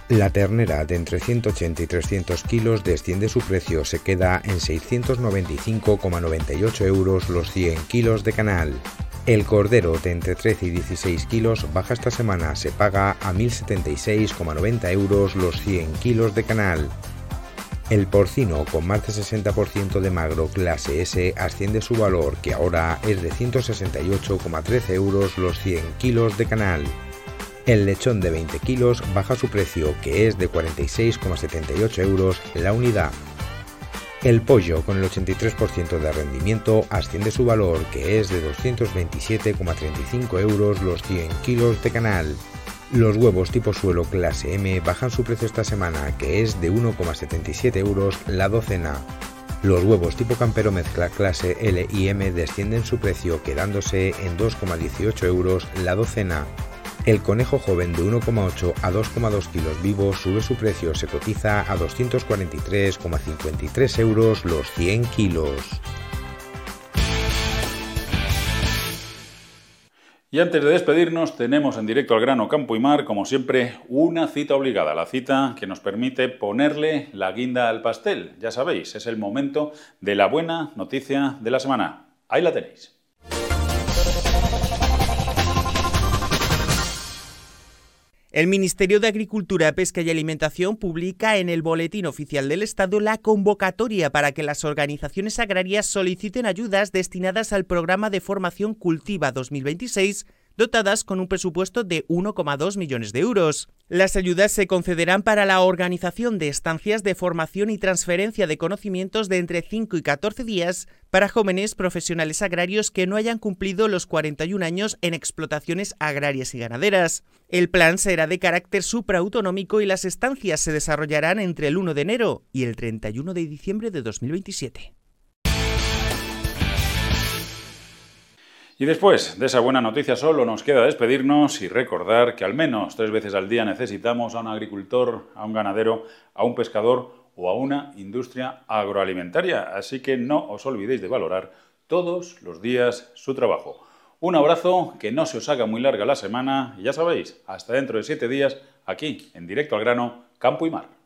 La ternera de entre 180 y 300 kilos desciende su precio, se queda en 695,98 euros los 100 kilos de canal. El cordero de entre 13 y 16 kilos baja esta semana, se paga a 1.076,90 euros los 100 kilos de canal. El porcino con más de 60% de magro clase S asciende su valor, que ahora es de 168,13 euros los 100 kilos de canal. El lechón de 20 kilos baja su precio, que es de 46,78 euros la unidad. El pollo con el 83% de rendimiento asciende su valor, que es de 227,35 euros los 100 kilos de canal. Los huevos tipo suelo clase M bajan su precio esta semana, que es de 1,77 euros la docena. Los huevos tipo campero mezcla clase L y M descienden su precio, quedándose en 2,18 euros la docena. El conejo joven de 1,8 a 2,2 kilos vivos sube su precio, se cotiza a 243,53 euros los 100 kilos. Y antes de despedirnos, tenemos en directo al grano Campo y Mar, como siempre, una cita obligada. La cita que nos permite ponerle la guinda al pastel. Ya sabéis, es el momento de la buena noticia de la semana. Ahí la tenéis. El Ministerio de Agricultura, Pesca y Alimentación publica en el Boletín Oficial del Estado la convocatoria para que las organizaciones agrarias soliciten ayudas destinadas al programa de formación Cultiva 2026, dotadas con un presupuesto de 1,2 millones de euros. Las ayudas se concederán para la organización de estancias de formación y transferencia de conocimientos de entre 5 y 14 días para jóvenes profesionales agrarios que no hayan cumplido los 41 años en explotaciones agrarias y ganaderas. El plan será de carácter supraautonómico y las estancias se desarrollarán entre el 1 de enero y el 31 de diciembre de 2027. Y después de esa buena noticia solo nos queda despedirnos y recordar que al menos 3 veces al día necesitamos a un agricultor, a un ganadero, a un pescador o a una industria agroalimentaria. Así que no os olvidéis de valorar todos los días su trabajo. Un abrazo, que no se os haga muy larga la semana y ya sabéis, hasta dentro de 7 días aquí en Directo al Grano, Campo y Mar.